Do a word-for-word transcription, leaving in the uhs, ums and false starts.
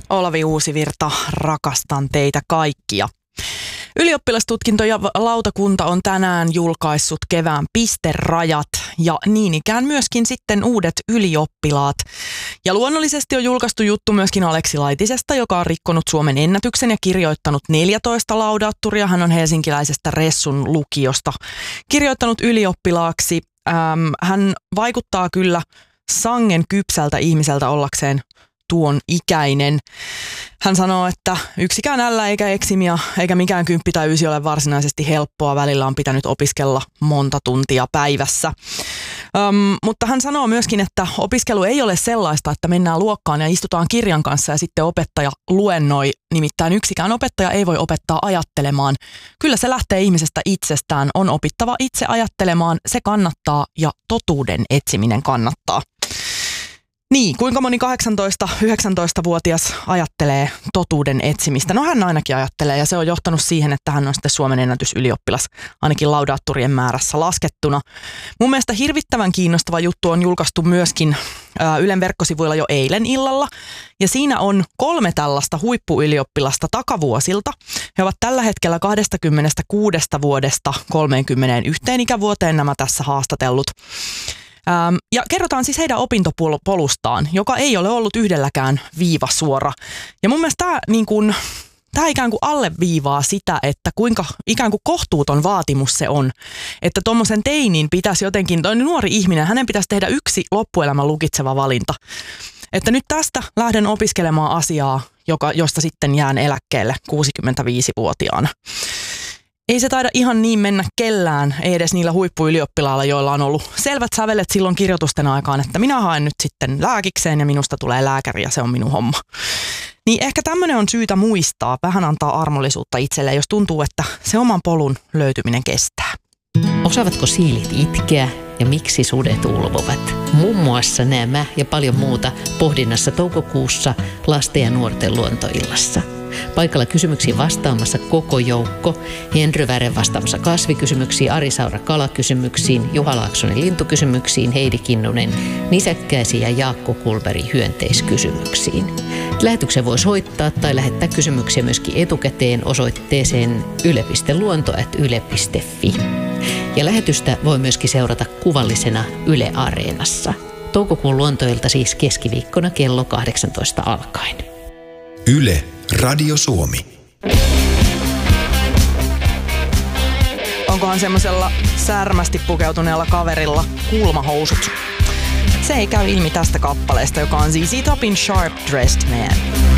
Olavi Uusivirta, rakastan teitä kaikkia. Ylioppilastutkinto ja lautakunta on tänään julkaissut kevään pisterajat ja niin ikään myöskin sitten uudet ylioppilaat. Ja luonnollisesti on julkaistu juttu myöskin Aleksi Laitisesta, joka on rikkonut Suomen ennätyksen ja kirjoittanut neljätoista laudaatturia. Hän on helsinkiläisestä Ressun lukiosta kirjoittanut ylioppilaaksi. Ähm, hän vaikuttaa kyllä sangen kypsältä ihmiseltä ollakseen tuon ikäinen. Hän sanoo, että yksikään ällä eikä eksimia eikä mikään kymppi tai ysi ole varsinaisesti helppoa. Välillä on pitänyt opiskella monta tuntia päivässä. Öm, mutta hän sanoo myöskin, että opiskelu ei ole sellaista, että mennään luokkaan ja istutaan kirjan kanssa ja sitten opettaja luennoi. Nimittäin yksikään opettaja ei voi opettaa ajattelemaan. Kyllä se lähtee ihmisestä itsestään. On opittava itse ajattelemaan. Se kannattaa ja totuuden etsiminen kannattaa. Niin, kuinka moni kahdeksantoista-yhdeksäntoista-vuotias ajattelee totuuden etsimistä? No hän ainakin ajattelee ja se on johtanut siihen, että hän on sitten Suomen ennätysylioppilas ainakin laudaatturien määrässä laskettuna. Mun mielestä hirvittävän kiinnostava juttu on julkaistu myöskin ä, Ylen verkkosivuilla jo eilen illalla. Ja siinä on kolme tällaista huippuylioppilasta takavuosilta. He ovat tällä hetkellä kaksikymmentäkuusi vuodesta kolmekymmentäyksi ikävuoteen nämä tässä haastatellut. Ähm, ja kerrotaan siis heidän opintopolustaan, joka ei ole ollut yhdelläkään viivasuora. Ja mun mielestä tämä niin kuin, tämä ikään kuin alleviivaa sitä, että kuinka ikään kuin kohtuuton vaatimus se on. Että tuommoisen teinin pitäisi jotenkin, toi nuori ihminen, hänen pitäisi tehdä yksi loppuelämän lukitseva valinta. Että nyt tästä lähden opiskelemaan asiaa, joka, josta sitten jään eläkkeelle kuusikymmentäviisivuotiaana. Ei se taida ihan niin mennä kellään, ei edes niillä huippuylioppilailla, joilla on ollut selvät sävelet silloin kirjoitusten aikaan, että minä haen nyt sitten lääkikseen ja minusta tulee lääkäri ja se on minun homma. Niin ehkä tämmöinen on syytä muistaa, vähän antaa armollisuutta itselleen, jos tuntuu, että se oman polun löytyminen kestää. Osaavatko siilit itkeä ja miksi sudet ulvovat? Muun muassa nämä ja paljon muuta pohdinnassa toukokuussa lasten ja nuorten luontoillassa. Paikalla kysymyksiin vastaamassa koko joukko. Henry Väre vastaamassa kasvikysymyksiin, Ari Saura kalakysymyksiin, Juha Laaksonen lintukysymyksiin, Heidi Kinnunen nisäkkäisiin ja Jaakko Kulberi hyönteiskysymyksiin. Lähetyksen voi soittaa tai lähettää kysymyksiä myöskin etukäteen osoitteeseen yle piste luonto ät yle piste fi. Ja lähetystä voi myöskin seurata kuvallisena Yle Areenassa. Toukokuun luontoilta siis keskiviikkona kello kahdeksantoista alkaen. Yle Radio Suomi. Onkohan semmoisella särmästi pukeutuneella kaverilla kulmahousut? Se ei käy ilmi tästä kappaleesta, joka on Z Z Topin Sharp Dressed Man.